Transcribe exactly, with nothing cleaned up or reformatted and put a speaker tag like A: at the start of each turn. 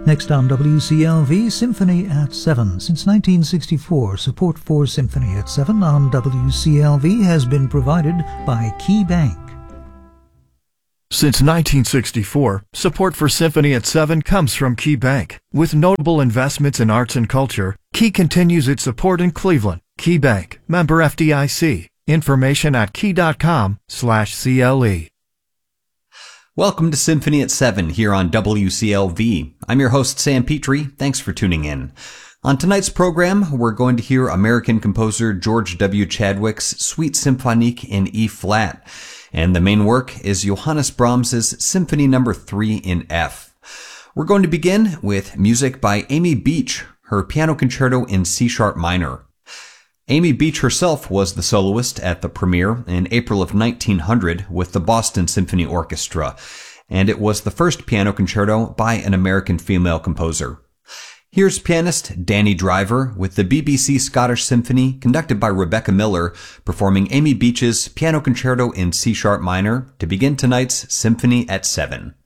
A: Next on W C L V, Symphony at seven. Since nineteen sixty-four, support for Symphony at seven on W C L V has been provided by Key Bank.
B: Since nineteen sixty-four, support for Symphony at seven comes from Key Bank. With notable investments in arts and culture, Key continues its support in Cleveland. Key Bank, member F D I C. Information at key.com slash CLE.
C: Welcome to Symphony at seven here on W C L V. I'm your host, Sam Petrie. Thanks for tuning in. On tonight's program, we're going to hear American composer George W. Chadwick's Suite Symphonique in E-flat. And the main work is Johannes Brahms's Symphony Number three in F. We're going to begin with music by Amy Beach, her piano concerto in C-sharp minor. Amy Beach herself was the soloist at the premiere in April of nineteen hundred with the Boston Symphony Orchestra, and it was the first piano concerto by an American female composer. Here's pianist Danny Driver with the B B C Scottish Symphony, conducted by Rebecca Miller, performing Amy Beach's piano concerto in C-sharp minor to begin tonight's Symphony at seven.